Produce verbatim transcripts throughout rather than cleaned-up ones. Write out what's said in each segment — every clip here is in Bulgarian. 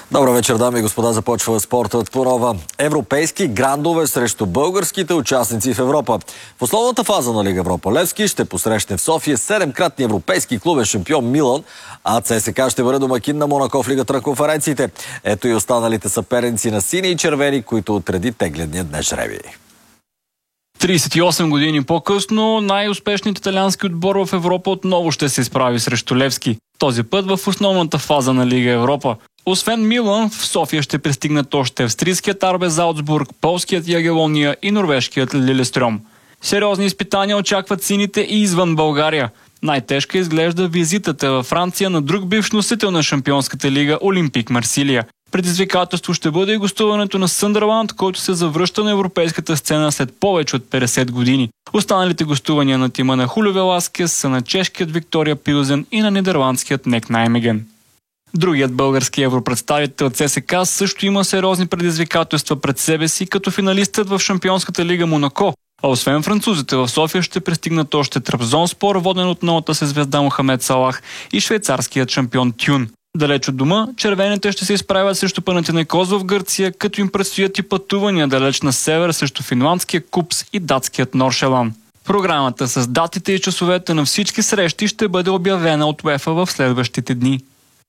Добър вечер, дами и господа. Започва спортът по нова. Европейски грандове срещу българските участници в Европа. В основната фаза на Лига Европа Левски ще посрещне в София седемкратни европейски клубен шампион Милан, а ЦСКА ще бъде домакин на Монако в Лигата на конференциите. Ето и останалите съперници на сини и червени, които отреди тегледния днес жребий. тридесет и осем години по-късно най-успешният италиански отбор в Европа отново ще се изправи срещу Левски. Този път в основната фаза на Лига Европа. Освен Милан, в София ще пристигнат още австрийският ар бе Залцбург, полският Ягелония и норвежкият Лилестрьом. Сериозни изпитания очакват сините и извън България. Най-тежка изглежда визитата във Франция на друг бивш носител на Шампионската лига Олимпик Марсилия. Предизвикателство ще бъде и гостуването на Съндърланд, който се завръща на европейската сцена след повече от петдесет години. Останалите гостувания на тима на Хулио Веласкес са на чешкият Виктория Пилзен и на нидерландският Нек Наймеген. Другият български европредставител ЦСКА също има сериозни предизвикателства пред себе си, като финалистът в Шампионската лига Монако. А освен французите в София ще пристигнат още Трабзонспор, воден от новата се звезда Мохамед Салах, и швейцарският шампион Тюн. Далеч от дома, червените ще се изправят срещу Панатинайкос в Гърция, като им предстоят и пътувания далеч на север срещу финландския Купс и датският Норшелан. Програмата с датите и часовете на всички срещи ще бъде обявена от УЕФА в следващите дни.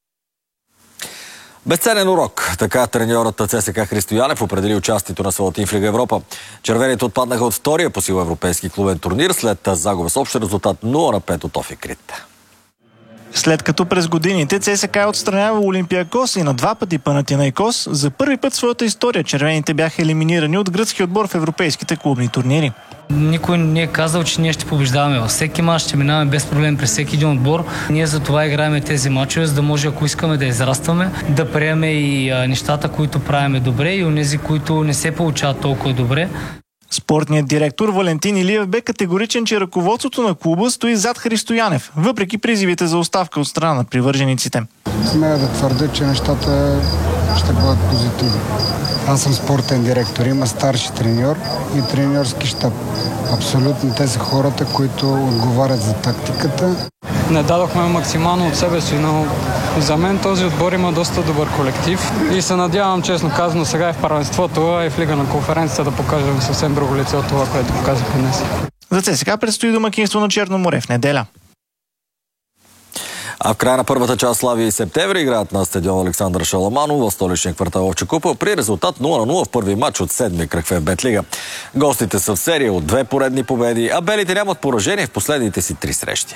Безценен урок. Така треньорът ЦСКА Христо Янев определи участието на своя тим в Лига Европа. Червените отпаднаха от втория по сила европейски клубен турнир след загуба с общ резултат нула на пет от Офикрит. След като през годините ЦСКА е отстранява Олимпиакос и на два пъти Панатинайкос, за първи път в своята история червените бяха елиминирани от гръцки отбор в европейските клубни турнири. Никой не е казал, че ние ще побеждаваме във всеки мач, ще минаваме без проблем през всеки един отбор. Ние за това играем тези мачове, за да може, ако искаме да израстваме, да приеме и а, нещата, които правиме добре, и онези, които не се получават толкова добре. Спортният директор Валентин Илиев бе категоричен, че ръководството на клуба стои зад Христо Янев, въпреки призивите за оставка от страна на привържениците. Смея да твърдя, че нещата ще бъдат позитивни. Аз съм спортен директор, има старши треньор и треньорски щаб. Абсолютно те са хората, които отговарят за тактиката. Не дадохме максимално от себе си, но за мен този отбор има доста добър колектив и се надявам, честно казано, сега и в първенството, и в Лига на конференцията да покажем съвсем друго лице от това, което показахме днес. За ЦСКА предстои домакинство на Черно море в неделя. А в края на първата част Славия и Септември играят на стадион Александър Шаламанов в столичния квартал Овча купа при резултат нула на нула в първи матч от седмия кръг в еф бет лига. Гостите са в серия от две поредни победи, а белите нямат поражение в последните си три срещи.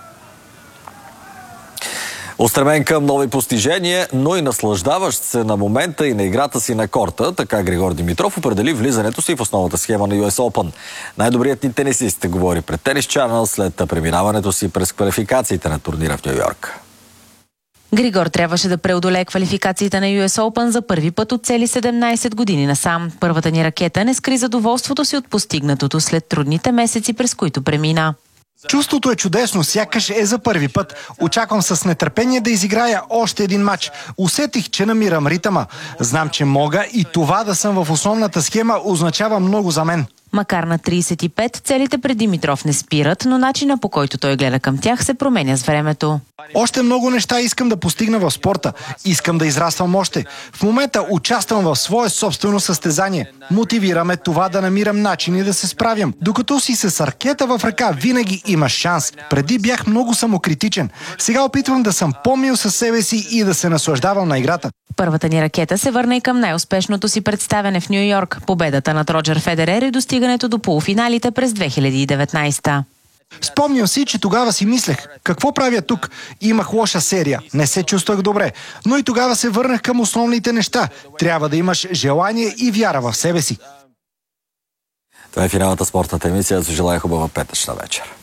Устремен към нови постижения, но и наслаждаващ се на момента и на играта си на корта, така Григор Димитров определи влизането си в основната схема на Ю Ес Open. Най-добрият ни тенисист говори пред Tennis Channel след преминаването си през квалификациите на турнира в Ню Йорк. Григор трябваше да преодолее квалификациите на Ю Ес Open за първи път от цели седемнайсет години насам. Първата ни ракета не скри задоволството си от постигнатото след трудните месеци, през които премина. Чувството е чудесно, сякаш е за първи път. Очаквам с нетърпение да изиграя още един матч. Усетих, че намирам ритъма. Знам, че мога и това да съм в основната схема означава много за мен. Макар на трийсет и пет, целите пред Димитров не спират, но начина, по който той гледа към тях, се променя с времето. Още много неща искам да постигна в спорта. Искам да израствам още. В момента участвам в свое собствено състезание. Мотивираме това да намирам начини да се справям. Докато си с ракета в ръка, винаги имаш шанс. Преди бях много самокритичен. Сега опитвам да съм по-мил със себе си и да се наслаждавам на играта. Първата ни ракета се върна и към най-успешното си представяне в Ню Йорк. Победата над Роджер Федерер и достигането до полуфиналите през две хиляди и деветнайсета. Спомням си, че тогава си мислех, какво правя тук? Имах лоша серия, не се чувствах добре, но и тогава се върнах към основните неща. Трябва да имаш желание и вяра в себе си. Това е финалната спортната емисия. Желая хубава петъчна вечер.